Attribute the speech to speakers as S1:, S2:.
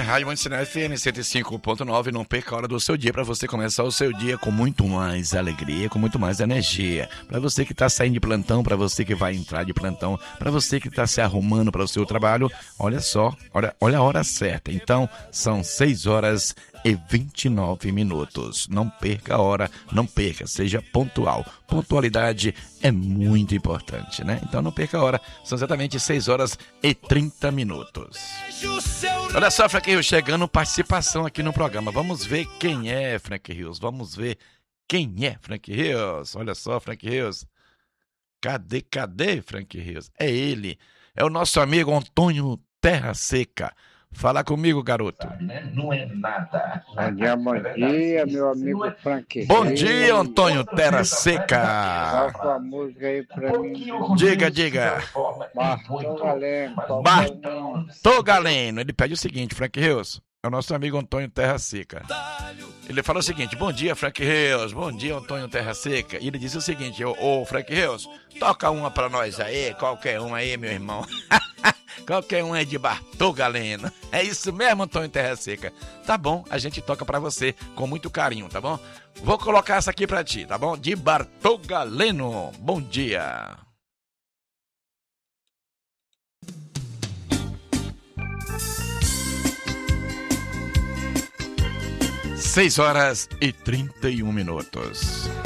S1: Rádio Mansinal FM 105.9. Não perca a hora do seu dia para você começar o seu dia com muito mais alegria, com muito mais energia. Para você que está saindo de plantão, para você que vai entrar de plantão, para você que está se arrumando para o seu trabalho, olha só, olha a hora certa. Então, são 6h29. Não perca a hora, não perca, seja pontual. Pontualidade é muito importante, né? Então não perca a hora, são exatamente 6h30. Olha só, Frank Rios, chegando participação aqui no programa. Vamos ver quem é Frank Rios, vamos ver quem é Frank Rios. Olha só, Frank Rios. Cadê Frank Rios? É ele, é o nosso amigo Antônio Terra Seca. Fala comigo, garoto.
S2: Não é nada.
S3: Bom dia, meu amigo Frank.
S1: Bom dia, Antônio Terra Seca.
S3: Toca uma música aí pra mim.
S1: Diga.
S3: Bartô
S1: Galeno. Ele pede o seguinte, Frank Rios. É o nosso amigo Antônio Terra Seca. Ele fala o seguinte: bom dia, Frank Rios. Bom dia, Antônio Terra Seca. E ele disse o seguinte: ô Frank Rios, toca uma pra nós aí, qualquer uma aí, meu irmão. Qualquer um é de Bartô Galeno. É isso mesmo, Antônio Terra Seca. Tá bom, a gente toca pra você com muito carinho, tá bom? Vou colocar essa aqui pra ti, tá bom? De Bartô Galeno. Bom dia. Seis horas e 31 minutos.